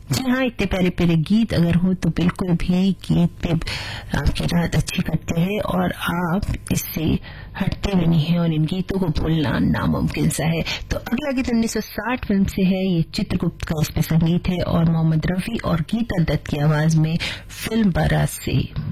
जी हाँ, इतने प्यारे प्यारे गीत अगर हो तो बिल्कुल भी गीत पे आपकी रात अच्छी करते हैं और आप इससे हटते भी नहीं हैं और इन गीतों को भूलना नामुमकिन सा है। तो अगला गीत 1960 फिल्म से है, ये चित्रगुप्त का इस पे संगीत है और मोहम्मद रफी और गीता दत्त की आवाज में फिल्म बारात से।